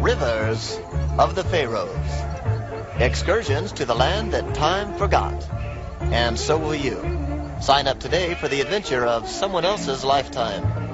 rivers of the Pharaohs. Excursions to the land that time forgot. And so will you. Sign up today for the adventure of someone else's lifetime.